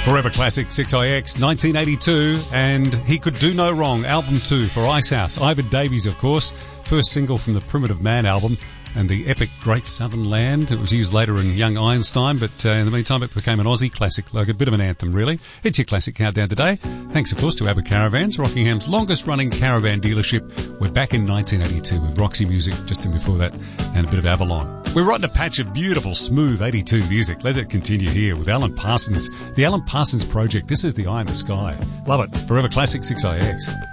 Forever Classic 6IX, 1982, and He Could Do No Wrong, album 2 for Icehouse. Ivan Davies, of course, first single from the Primitive Man album, and the epic Great Southern Land. It was used later in Young Einstein, but in the meantime it became an Aussie classic, like a bit of an anthem really. It's your Classic Countdown today. Thanks of course to Abbott Caravans, Rockingham's longest running caravan dealership. We're back in 1982 with Roxy Music just in before that, and a bit of Avalon. We're right in a patch of beautiful, smooth 82 music. Let it continue here with Alan Parsons. The Alan Parsons Project. This is the Eye in the Sky. Love it. Forever Classic 6IX.